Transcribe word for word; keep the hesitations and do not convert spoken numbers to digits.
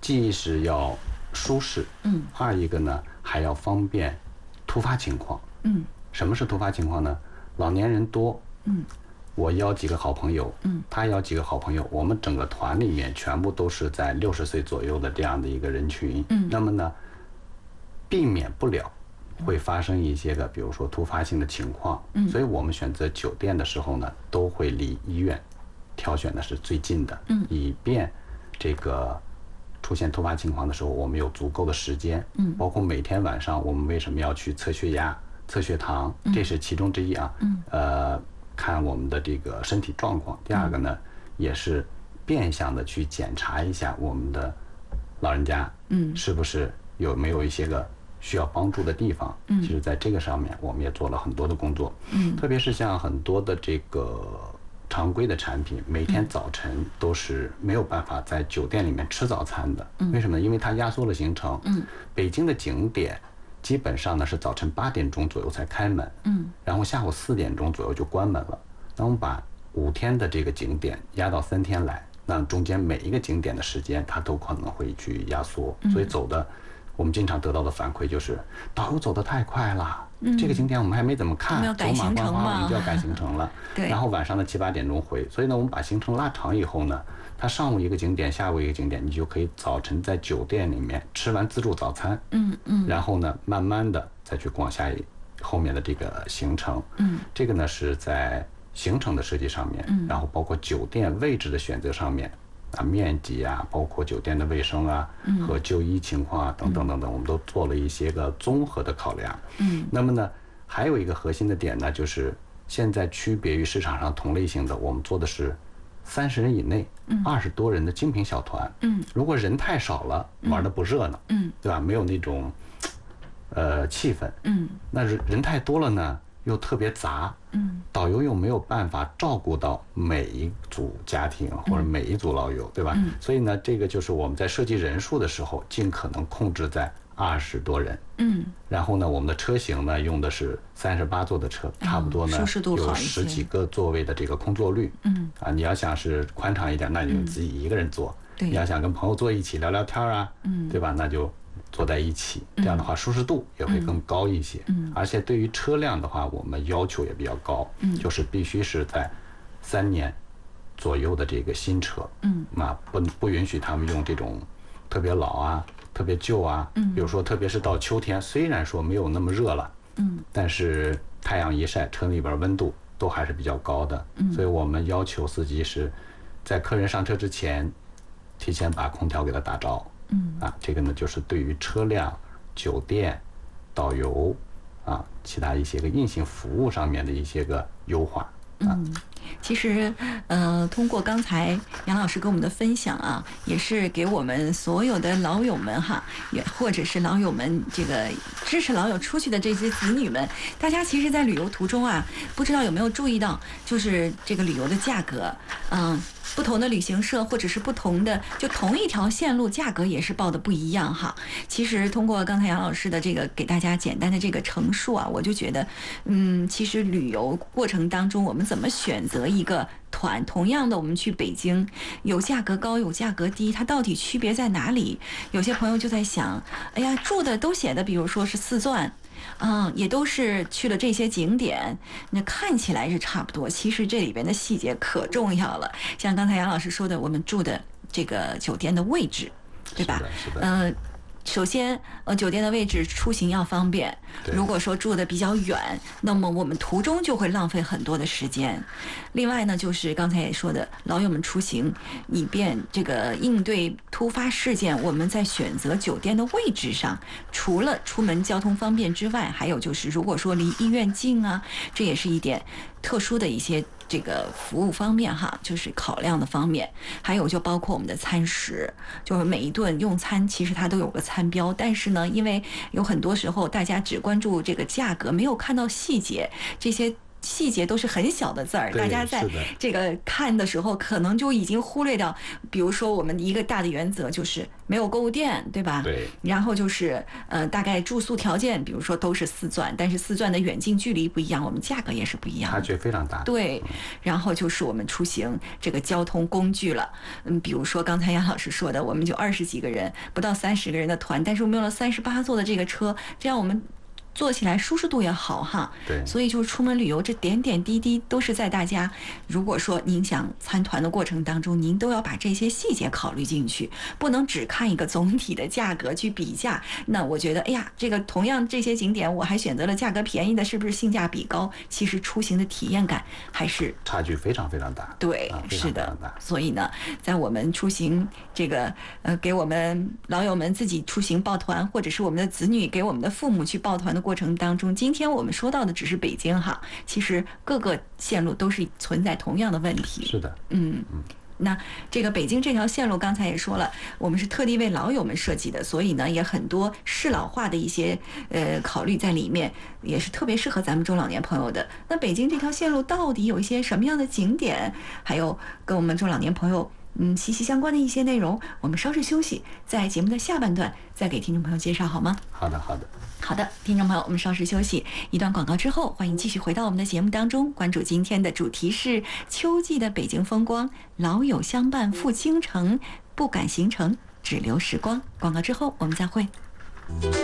既是要舒适， 嗯， 二一个呢还要方便突发情况。 嗯， 什么是突发情况呢？老年人多， 嗯， 我邀几个好朋友， 嗯， 他邀几个好朋友，我们整个团里面全部都是在六十岁左右的这样的一个人群， 嗯， 那么呢，避免不了会发生一些个，比如说突发性的情况， 嗯， 所以我们选择酒店的时候呢，都会离医院挑选的是最近的， 嗯， 以便这个出现突发情况的时候，我们有足够的时间， 嗯， 包括每天晚上我们为什么要去测血压、测血糖，这是其中之一啊， 嗯， 呃，看我们的这个身体状况。第二个呢，也是变相的去检查一下我们的老人家， 嗯， 是不是有没有一些个需要帮助的地方。 嗯， 其实在这个上面我们也做了很多的工作， 嗯， 特别是像很多的这个常规的产品，每天早晨都是没有办法在酒店里面吃早餐的。 嗯， 为什么呢？因为它压缩了行程。 嗯， 北京的景点基本上呢是早晨八点钟左右才开门， 嗯， 然后下午四点钟左右就关门了。那我们把五天的这个景点压到三天来，那中间每一个景点的时间它都可能会去压缩，所以走的我们经常得到的反馈就是导游走得太快了，嗯，这个景点我们还没怎么看，走马观花我们就要改行程了。 对， 然后晚上的七八点钟回，所以呢，我们把行程拉长以后呢，它上午一个景点，下午一个景点，你就可以早晨在酒店里面吃完自助早餐， 嗯嗯， 然后呢，慢慢的再去逛下一后面的这个行程， 嗯， 这个呢是在行程的设计上面， 嗯， 然后包括酒店位置的选择上面。啊，面积啊，包括酒店的卫生啊， 嗯， 和就医情况啊，等等等等，我们都做了一些个综合的考量。 嗯， 那么呢，还有一个核心的点呢，就是现在区别于市场上同类型的，我们做的是三十人以内，二十多人的精品小团。 嗯， 如果人太少了，玩的不热闹， 嗯， 对吧？没有那种呃气氛。 嗯， 那人人太多了呢，又特别杂。 嗯， 导游又没有办法照顾到每一组家庭或者每一组老友，对吧？ 嗯， 所以呢，这个就是我们在设计人数的时候，尽可能控制在二十多人。 嗯， 然后呢，我们的车型呢用的是三十八座的车，差不多呢有十几个座位的这个空座率。 嗯， 啊，你要想是宽敞一点，那你就自己一个人坐； 对， 你要想跟朋友坐一起聊聊天啊， 嗯， 对吧？那就坐在一起，这样的话舒适度也会更高一些。 嗯， 而且对于车辆的话，我们要求也比较高， 嗯， 就是必须是在三年左右的这个新车， 嗯， 那不不允许他们用这种特别老啊、特别旧啊， 嗯， 比如说特别是到秋天，虽然说没有那么热了， 嗯， 但是太阳一晒，车里边温度都还是比较高的， 嗯， 所以我们要求司机是在客人上车之前，提前把空调给他打着。 嗯， 啊，这个呢就是对于车辆、酒店、导游啊，其他一些个硬性服务上面的一些个优化。啊、 嗯，其实，呃，通过刚才杨老师跟我们的分享啊，也是给我们所有的老友们哈，也或者是老友们这个支持老友出去的这些子女们，大家其实，在旅游途中啊，不知道有没有注意到，就是这个旅游的价格，嗯。不同的旅行社或者是不同的，就同一条线路，价格也是报的不一样哈。其实通过刚才杨老师的这个给大家简单的这个陈述啊，我就觉得，嗯，其实旅游过程当中，我们怎么选择一个团，同样的，我们去北京，有价格高，有价格低，它到底区别在哪里？有些朋友就在想，哎呀，住的都写的，比如说是四钻。嗯，也都是去了这些景点，那看起来是差不多，其实这里边的细节可重要了。像刚才杨老师说的，我们住的这个酒店的位置，对吧？ 是的，是的。 嗯、呃。首先，呃，酒店的位置出行要方便。如果说住的比较远，那么我们途中就会浪费很多的时间。另外呢，就是刚才也说的，老友们出行，以便这个应对突发事件，我们在选择酒店的位置上，除了出门交通方便之外，还有就是如果说离医院近啊，这也是一点特殊的一些这个服务方面哈，就是考量的方面。还有就包括我们的餐食，就是每一顿用餐其实它都有个餐标，但是呢，因为有很多时候大家只关注这个价格，没有看到细节，这些细节都是很小的字儿，大家在这个看的时候可能就已经忽略掉，比如说我们一个大的原则就是没有购物店，对吧？ 对。 然后就是呃，大概住宿条件，比如说都是四钻，但是四钻的远近距离不一样，我们价格也是不一样的， 差距非常大。 对。然后就是我们出行这个交通工具了，嗯，比如说刚才杨老师说的，我们就二十几个人，不到三十个人的团，但是我们用了三十八座的这个车，这样我们坐起来舒适度也好哈。 对。 所以就是出门旅游，这点点滴滴都是在大家，如果说您想参团的过程当中，您都要把这些细节考虑进去，不能只看一个总体的价格去比价。那我觉得，哎呀，这个同样这些景点，我还选择了价格便宜的，是不是性价比高？其实出行的体验感还是差距非常非常大。 对， 啊、 是的。所以呢，在我们出行这个呃，给我们老友们自己出行报团，或者是我们的子女给我们的父母去报团的过程当中，今天我们说到的只是北京哈，其实各个线路都是存在同样的问题。 是的。 嗯嗯。那这个北京这条线路刚才也说了，我们是特地为老友们设计的，所以呢也很多适老化的一些呃考虑在里面，也是特别适合咱们中老年朋友的。那北京这条线路到底有一些什么样的景点，还有跟我们中老年朋友嗯息息相关的一些内容，我们稍事休息，在节目的下半段再给听众朋友介绍好吗？ 好的好的好的，听众朋友，我们稍事休息一段广告之后，欢迎继续回到我们的节目当中，关注今天的主题是秋季的北京风光，老友相伴赴京城，不赶行程，只留时光。广告之后我们再会。